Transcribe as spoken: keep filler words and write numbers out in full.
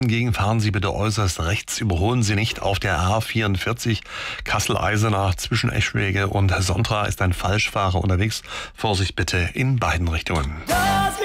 Hingegen fahren Sie bitte äußerst rechts, überholen Sie nicht auf der A vierundvierzig Kassel-Eisenach zwischen Eschwege und Sontra ist ein Falschfahrer unterwegs. Vorsicht bitte in beiden Richtungen.